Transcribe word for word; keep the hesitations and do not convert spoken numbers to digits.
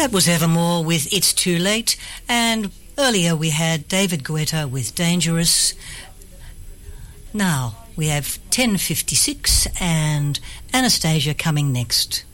That was Evermore with It's Too Late, and earlier we had David Guetta with Dangerous. Now we have ten fifty-six and Anastasia coming next.